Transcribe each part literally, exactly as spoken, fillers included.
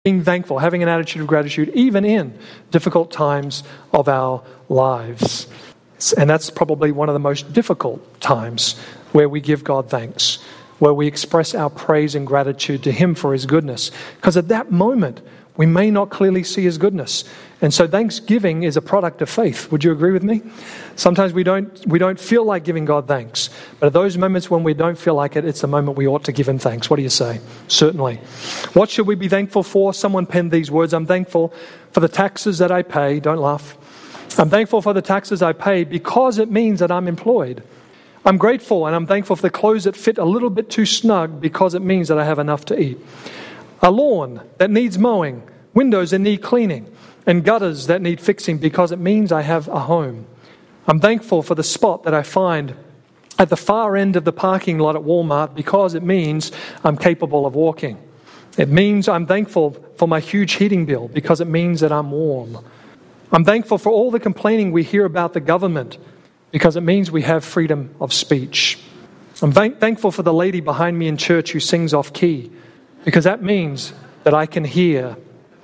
Being thankful, having an attitude of gratitude, even in difficult times of our lives. And that's probably one of the most difficult times where we give God thanks, where we express our praise and gratitude to Him for His goodness. Because at that moment, we may not clearly see His goodness. And so thanksgiving is a product of faith. Would you agree with me? Sometimes we don't we don't feel like giving God thanks. But at those moments when we don't feel like it, it's the moment we ought to give Him thanks. What do you say? Certainly. What should we be thankful for? Someone penned these words. I'm thankful for the taxes that I pay. Don't laugh. I'm thankful for the taxes I pay because it means that I'm employed. I'm grateful and I'm thankful for the clothes that fit a little bit too snug because it means that I have enough to eat. A lawn that needs mowing, windows that need cleaning, and gutters that need fixing because it means I have a home. I'm thankful for the spot that I find at the far end of the parking lot at Walmart because it means I'm capable of walking. It means I'm thankful for my huge heating bill because it means that I'm warm. I'm thankful for all the complaining we hear about the government because it means we have freedom of speech. I'm thank- thankful for the lady behind me in church who sings off key because that means that I can hear.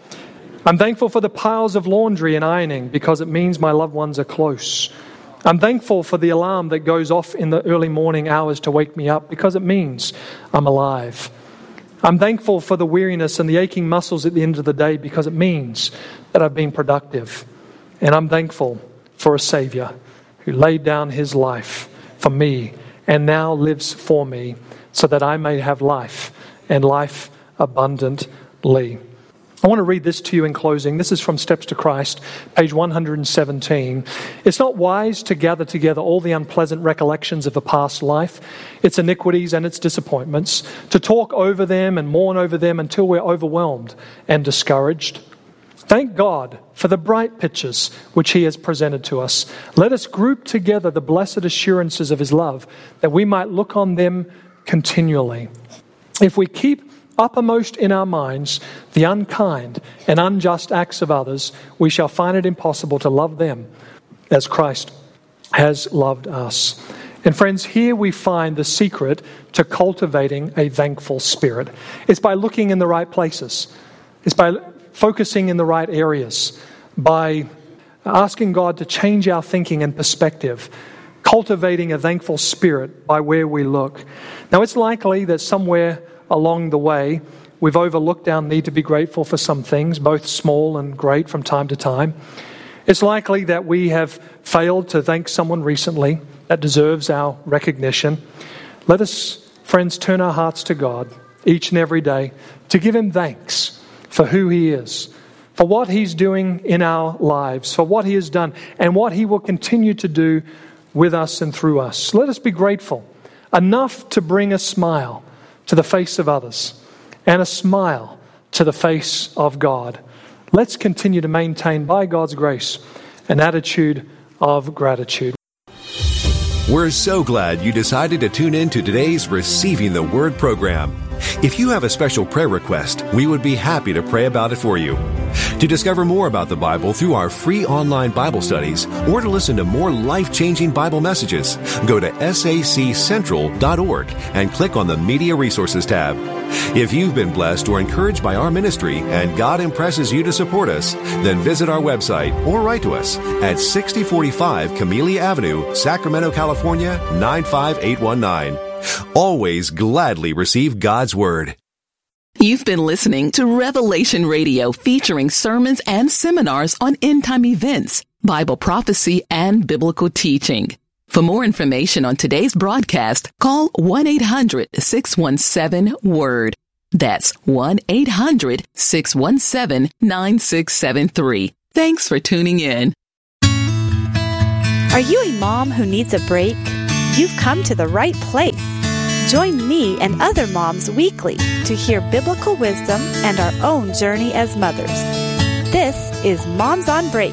I'm thankful for the piles of laundry and ironing because it means my loved ones are close. I'm thankful for the alarm that goes off in the early morning hours to wake me up because it means I'm alive. I'm thankful for the weariness and the aching muscles at the end of the day because it means that I've been productive. And I'm thankful for a Savior who laid down His life for me and now lives for me so that I may have life and life abundantly. I want to read this to you in closing. This is from Steps to Christ, page one hundred seventeen. It's not wise to gather together all the unpleasant recollections of a past life, its iniquities and its disappointments, to talk over them and mourn over them until we're overwhelmed and discouraged. Thank God for the bright pictures which He has presented to us. Let us group together the blessed assurances of His love, that we might look on them continually. If we keep uppermost in our minds the unkind and unjust acts of others, we shall find it impossible to love them as Christ has loved us. And friends, here we find the secret to cultivating a thankful spirit. It's by looking in the right places. It's by focusing in the right areas, by asking God to change our thinking and perspective, cultivating a thankful spirit by where we look. Now, it's likely that somewhere along the way, we've overlooked our need to be grateful for some things, both small and great from time to time. It's likely that we have failed to thank someone recently that deserves our recognition. Let us, friends, turn our hearts to God each and every day to give Him thanks for who He is, for what He's doing in our lives, for what He has done, and what He will continue to do with us and through us. Let us be grateful enough to bring a smile to the face of others and a smile to the face of God. Let's continue to maintain, by God's grace, an attitude of gratitude. We're so glad you decided to tune in to today's Receiving the Word program. If you have a special prayer request, we would be happy to pray about it for you. To discover more about the Bible through our free online Bible studies, or to listen to more life-changing Bible messages, go to S A C central dot org and click on the Media Resources tab. If you've been blessed or encouraged by our ministry and God impresses you to support us, then visit our website or write to us at sixty forty-five Camellia Avenue, Sacramento, California, nine five eight one nine. Always gladly receive God's Word. You've been listening to Revelation Radio, featuring sermons and seminars on end-time events, Bible prophecy, and biblical teaching. For more information on today's broadcast, call one eight hundred six one seven WORD. That's one eight hundred six one seven nine six seven three. Thanks for tuning in. Are you a mom who needs a break? You've come to the right place. Join me and other moms weekly to hear biblical wisdom and our own journey as mothers. This is Moms on Break.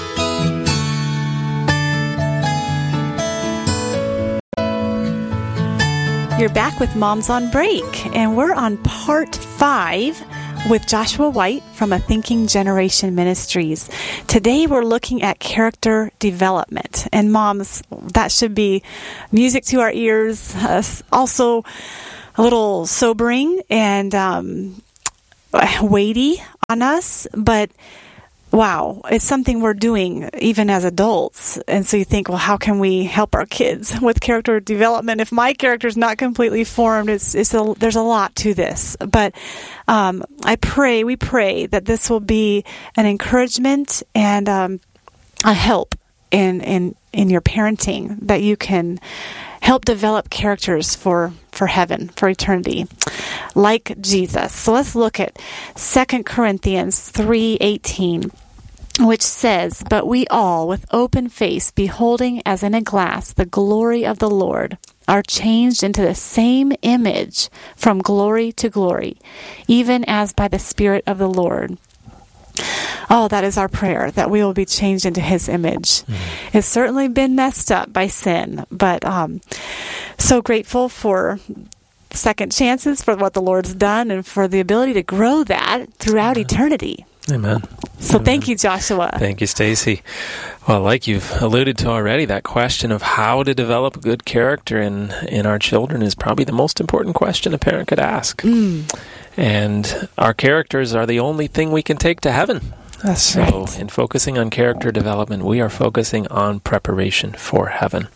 You're back with Moms on Break, and we're on part five with Joshua White from A Thinking Generation Ministries. Today we're looking at character development. And moms, that should be music to our ears, uh, also a little sobering and um, weighty on us, but wow, it's something we're doing even as adults. And so you think, well, how can we help our kids with character development if my character is not completely formed? It's, it's a, there's a lot to this. But um, I pray, we pray that this will be an encouragement and um, a help in, in, in your parenting, that you can help develop characters for, for heaven, for eternity, like Jesus. So let's look at Second Corinthians three eighteen, which says, "But we all, with open face, beholding as in a glass the glory of the Lord, are changed into the same image from glory to glory, even as by the Spirit of the Lord." Oh, that is our prayer, that we will be changed into His image. Mm. It's certainly been messed up by sin, but um, so grateful for second chances, for what the Lord's done, and for the ability to grow that throughout Amen. Eternity. Amen. So Amen. Thank you, Joshua. Thank you, Stacy. Well, like you've alluded to already, that question of how to develop good character in, in our children is probably the most important question a parent could ask. Mm. And our characters are the only thing we can take to heaven. That's so right. So in focusing on character development, we are focusing on preparation for heaven.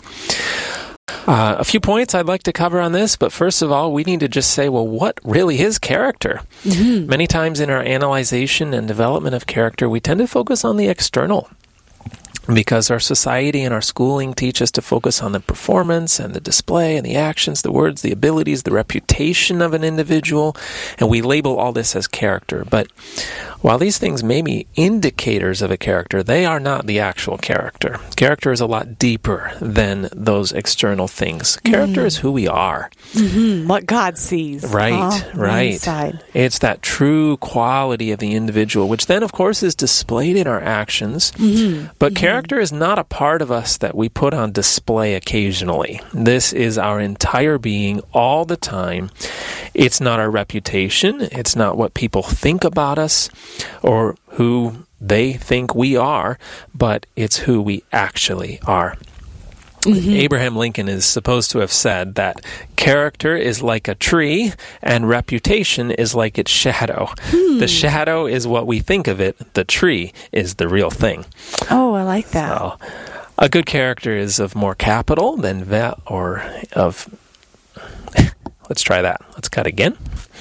Uh, a few points I'd like to cover on this, but first of all, we need to just say, well, what really is character? Mm-hmm. Many times in our analyzation and development of character, we tend to focus on the external, because our society and our schooling teach us to focus on the performance and the display and the actions, the words, the abilities, the reputation of an individual, and we label all this as character. But while these things may be indicators of a character, they are not the actual character. Character is a lot deeper than those external things. Character mm. is who we are. Mm-hmm. What God sees. Right, oh, right. Inside. It's that true quality of the individual, which then, of course, is displayed in our actions. Mm-hmm. But mm-hmm. character is not a part of us that we put on display occasionally. This is our entire being all the time. It's not our reputation. It's not what people think about us or who they think we are, but it's who we actually are. Mm-hmm. Abraham Lincoln is supposed to have said that character is like a tree and reputation is like its shadow. Hmm. The shadow is what we think of it. The tree is the real thing. Oh, I like that. So, a good character is of more capital than va- or of... Let's try that. Let's cut again.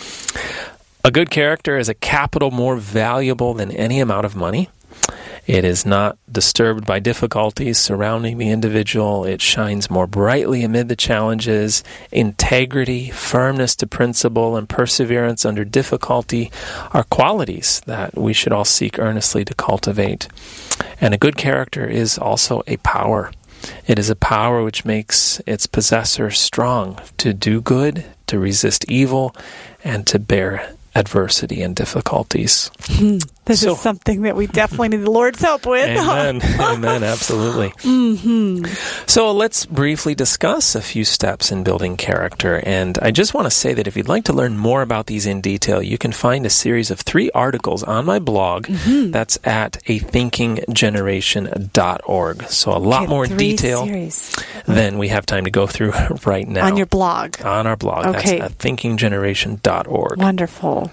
A good character is a capital more valuable than any amount of money. It is not disturbed by difficulties surrounding the individual. It shines more brightly amid the challenges. Integrity, firmness to principle, and perseverance under difficulty are qualities that we should all seek earnestly to cultivate. And a good character is also a power. It is a power which makes its possessor strong to do good, to resist evil, and to bear adversity and difficulties. This so, is something that we definitely need the Lord's help with. Amen. Amen. Absolutely. Mm-hmm. So let's briefly discuss a few steps in building character. And I just want to say that if you'd like to learn more about these in detail, you can find a series of three articles on my blog. Mm-hmm. That's at a thinking generation dot org. So a lot okay, more detail series. than we have time to go through right now. On your blog. On our blog. Okay. That's at thinking generation dot org. Wonderful.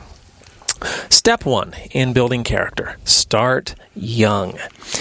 Step one in building character, start young.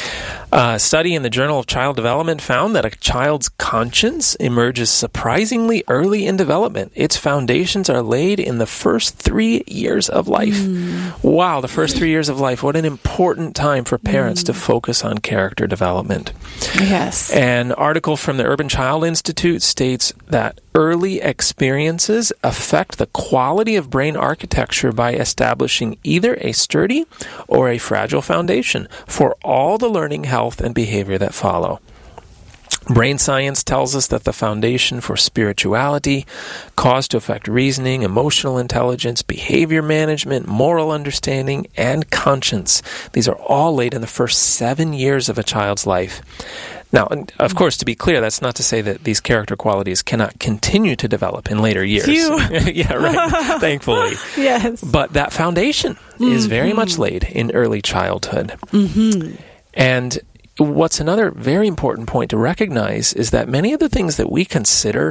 A study in the Journal of Child Development found that a child's conscience emerges surprisingly early in development. Its foundations are laid in the first three years of life. Mm. Wow, the first three years of life. What an important time for parents mm. to focus on character development. Yes. An article from the Urban Child Institute states that early experiences affect the quality of brain architecture by establishing either a sturdy or a fragile foundation for all the learning, health, and behavior that follow. Brain science tells us that the foundation for spirituality, cause to affect reasoning, emotional intelligence, behavior management, moral understanding, and conscience. These are all laid in the first seven years of a child's life. Now, of course, to be clear, that's not to say that these character qualities cannot continue to develop in later years. Yeah, right. Thankfully. Yes. But that foundation mm-hmm. is very much laid in early childhood. Mm-hmm. And what's another very important point to recognize is that many of the things that we consider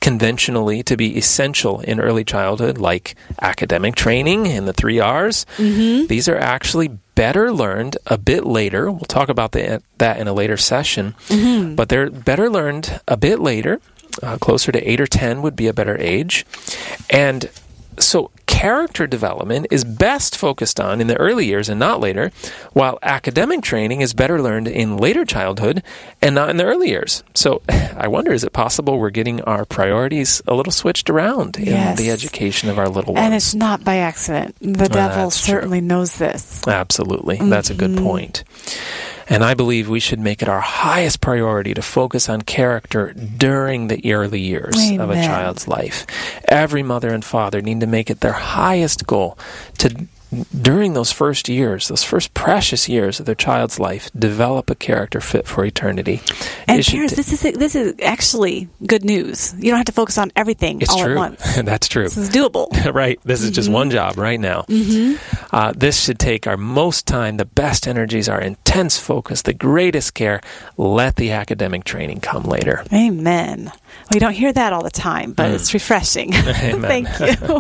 conventionally to be essential in early childhood, like academic training and the three R's, mm-hmm. these are actually better learned a bit later. We'll talk about the, that in a later session, mm-hmm. but they're better learned a bit later. Uh, closer to eight or ten would be a better age. And so character development is best focused on in the early years and not later, while academic training is better learned in later childhood and not in the early years. So I wonder, is it possible we're getting our priorities a little switched around yes. in the education of our little ones? And it's not by accident. The well, devil certainly true. knows this. Absolutely. Mm-hmm. That's a good point. And I believe we should make it our highest priority to focus on character during the early years Amen. of a child's life. Every mother and father need to make it their highest goal to, during those first years, those first precious years of their child's life, develop a character fit for eternity. And parents, t- this is this is actually good news. You don't have to focus on everything it's all true. at once. That's true. This is doable. Right. This is mm-hmm. just one job right now. Mm-hmm. Uh, this should take our most time, the best energies, our intense focus, the greatest care. Let the academic training come later. Amen. We don't hear that all the time, but mm. it's refreshing. Thank you.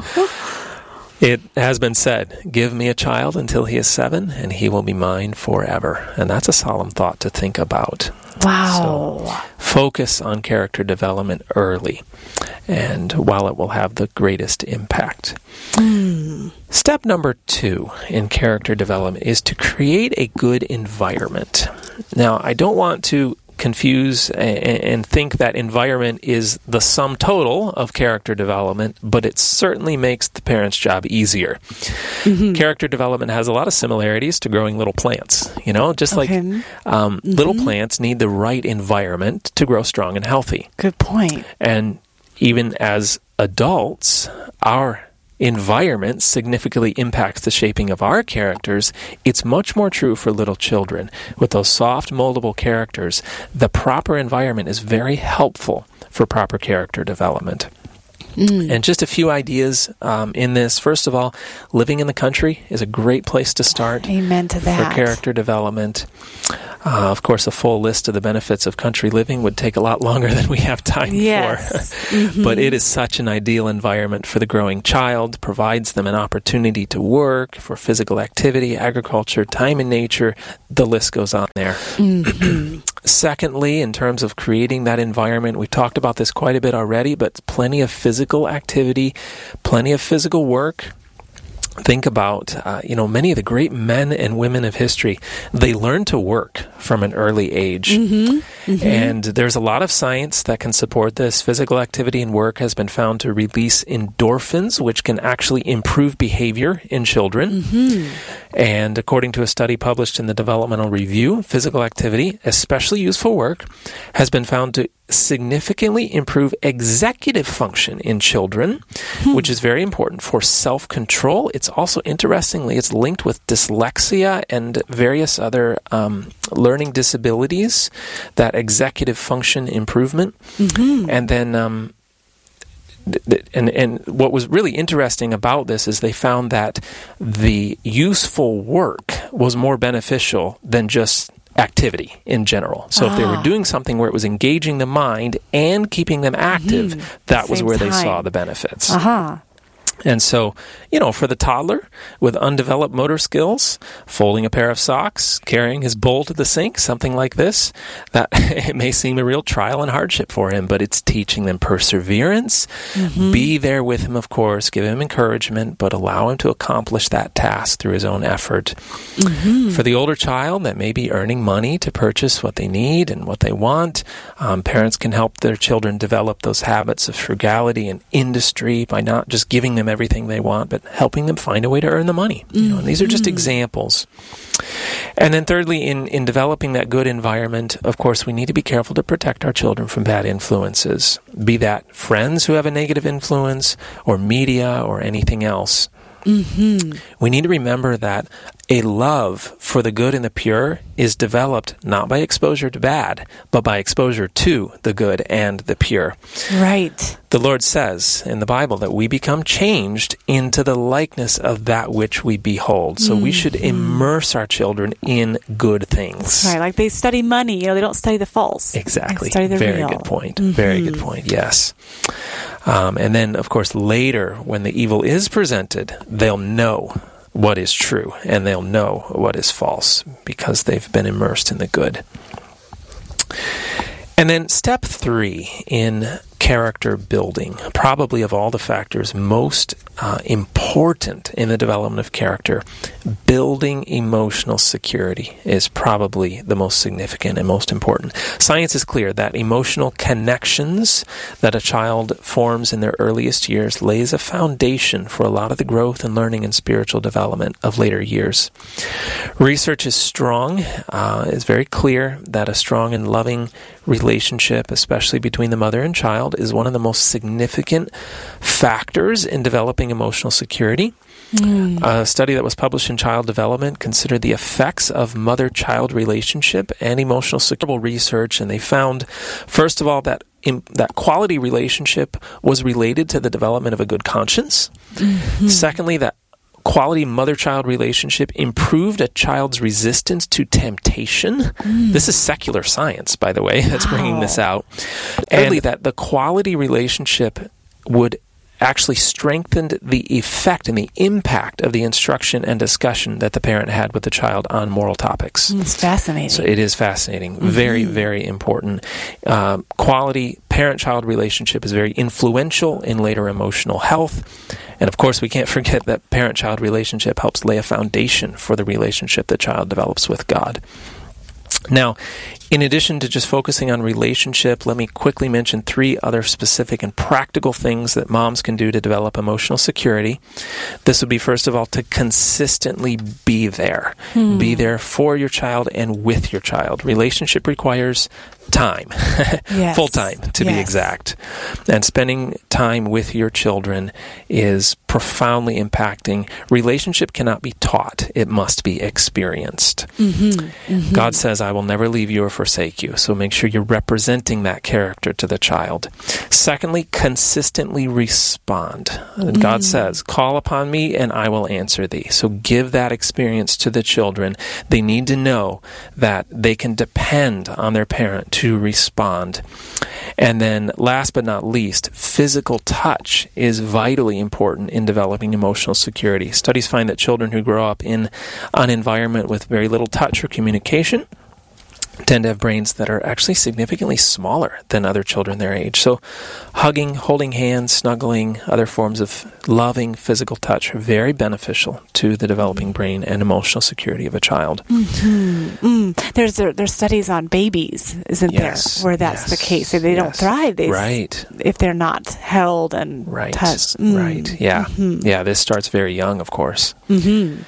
It has been said, give me a child until he is seven, and he will be mine forever. And that's a solemn thought to think about. Wow. So focus on character development early, and while it will have the greatest impact. Mm. Step number two in character development is to create a good environment. Now, I don't want to confuse and think that environment is the sum total of character development, but it certainly makes the parent's job easier. Mm-hmm. Character development has a lot of similarities to growing little plants. You know, just okay. like um, mm-hmm. little plants need the right environment to grow strong and healthy. Good point. And even as adults, our environment significantly impacts the shaping of our characters. It's much more true for little children. With those soft, moldable characters, the proper environment is very helpful for proper character development. Mm. And just a few ideas um, in this. First of all, living in the country is a great place to start. Amen to that. For character development. Uh, of course, a full list of the benefits of country living would take a lot longer than we have time yes. for. mm-hmm. But it is such an ideal environment for the growing child, provides them an opportunity to work, for physical activity, agriculture, time in nature. The list goes on there. Mm-hmm. Secondly, in terms of creating that environment, we talked about this quite a bit already, but plenty of physical activity, plenty of physical work. Think about, uh, you know, many of the great men and women of history, they learned to work from an early age. Mm-hmm. Mm-hmm. And there's a lot of science that can support this. Physical activity and work has been found to release endorphins, which can actually improve behavior in children. Mm-hmm. And according to a study published in the Developmental Review, physical activity, especially useful work, has been found to significantly improve executive function in children, hmm. which is very important for self-control. It's also, interestingly, it's linked with dyslexia and various other um, learning disabilities, that executive function improvement. Mm-hmm. And then... Um, And and what was really interesting about this is they found that the useful work was more beneficial than just activity in general. So ah. if they were doing something where it was engaging the mind and keeping them active, mm-hmm. that was where time. they saw the benefits. Uh-huh. And so, you know, for the toddler with undeveloped motor skills, folding a pair of socks, carrying his bowl to the sink, something like this, that it may seem a real trial and hardship for him, but it's teaching them perseverance. Mm-hmm. Be there with him, of course, give him encouragement, but allow him to accomplish that task through his own effort. Mm-hmm. For the older child that may be earning money to purchase what they need and what they want, um, parents can help their children develop those habits of frugality and industry by not just giving them everything they want, but helping them find a way to earn the money. You know, and these are just examples. And then thirdly, in, in developing that good environment, of course, we need to be careful to protect our children from bad influences, be that friends who have a negative influence or media or anything else. Mm-hmm. We need to remember that a love for the good and the pure is developed not by exposure to bad, but by exposure to the good and the pure. Right. The Lord says in the Bible that we become changed into the likeness of that which we behold. So mm-hmm. we should immerse our children in good things. Right, like they study money. You know, they don't study the false. Exactly. They study the Very real. good point. Mm-hmm. Very good point, yes. Um, and then, of course, later, when the evil is presented, they'll know what is true, and they'll know what is false, because they've been immersed in the good. And then step three in character building, probably of all the factors most uh, important in the development of character, building emotional security is probably the most significant and most important. Science is clear that emotional connections that a child forms in their earliest years lays a foundation for a lot of the growth and learning and spiritual development of later years. Research is strong, uh, it's very clear that a strong and loving relationship, especially between the mother and child, is one of the most significant factors in developing emotional security. Mm. A study that was published in Child Development considered the effects of mother-child relationship and emotional security research, and they found, first of all, that in, that quality relationship was related to the development of a good conscience. Mm-hmm. Secondly, that quality mother-child relationship improved a child's resistance to temptation. Mm. This is secular science, by the way, that's wow. bringing this out. And that the quality relationship would actually strengthen the effect and the impact of the instruction and discussion that the parent had with the child on moral topics. It's fascinating. So it is fascinating. Mm-hmm. Very, very important. Um, quality parent-child relationship is very influential in later emotional health. And of course, we can't forget that parent-child relationship helps lay a foundation for the relationship the child develops with God. Now, in addition to just focusing on relationship, let me quickly mention three other specific and practical things that moms can do to develop emotional security. This would be, first of all, to consistently be there. Hmm. Be there for your child and with your child. Relationship requires time, yes. full time to yes. be exact. And spending time with your children is profoundly impacting. Relationship cannot be taught. It must be experienced. Mm-hmm. Mm-hmm. God says, I will never leave you or forsake you. So make sure you're representing that character to the child. Secondly, consistently respond. Mm. God says, call upon me and I will answer thee. So give that experience to the children. They need to know that they can depend on their parent to respond. And then last but not least, physical touch is vitally important in developing emotional security. Studies find that children who grow up in an environment with very little touch or communication tend to have brains that are actually significantly smaller than other children their age. So hugging, holding hands, snuggling, other forms of loving physical touch are very beneficial to the developing brain and emotional security of a child. Mm-hmm. Mm. There's there's studies on babies, isn't yes. there, where that's yes. the case. They yes. don't thrive they, right. if they're not held and right. touched. Mm. Right, yeah. Mm-hmm. Yeah, this starts very young, of course. Mm-hmm.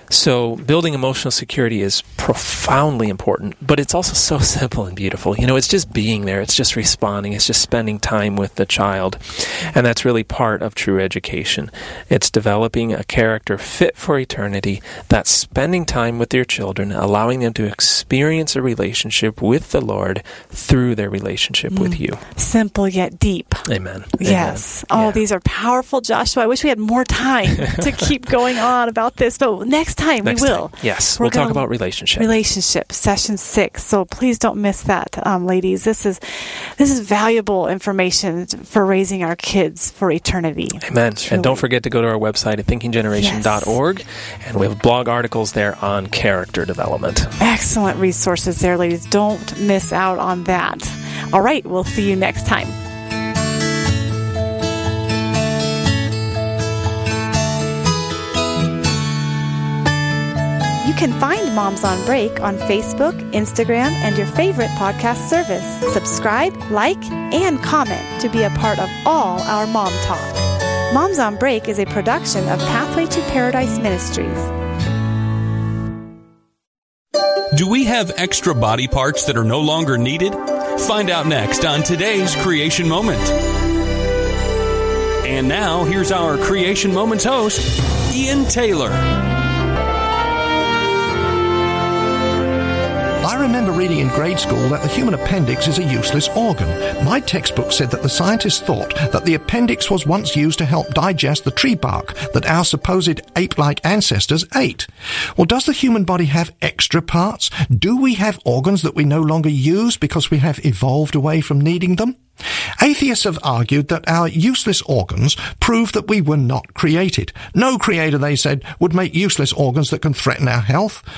So building emotional security is profoundly important, but it's also so simple and beautiful. You know, it's just being there. It's just responding. It's just spending time with the child. And that's really part of true education. It's developing a character fit for eternity. That's spending time with your children, allowing them to experience a relationship with the Lord through their relationship mm. with you. Simple yet deep. Amen. Yes. Amen. Oh, yeah. These are powerful, Joshua. I wish we had more time to keep going on about this, but next time Next we will. Time. Yes, We're we'll talk about relationship. Relationship, session six. So please don't miss that, um, ladies. This is this is valuable information for raising our kids for eternity. Amen. Truly. And don't forget to go to our website at thinking generation dot org, yes. and we have blog articles there on character development. Excellent resources there, ladies. Don't miss out on that. All right, we'll see you next time. You can find Moms on Break on Facebook, Instagram, and your favorite podcast service. Subscribe, like, and comment to be a part of all our Mom Talk. Moms on Break is a production of Pathway to Paradise Ministries. Do we have extra body parts that are no longer needed? Find out next on today's Creation Moment. And now, here's our Creation Moments host, Ian Taylor. I remember reading in grade school that the human appendix is a useless organ. My textbook said that the scientists thought that the appendix was once used to help digest the tree bark that our supposed ape-like ancestors ate. Well, does the human body have extra parts? Do we have organs that we no longer use because we have evolved away from needing them? Atheists have argued that our useless organs prove that we were not created. No creator, they said, would make useless organs that can threaten our health.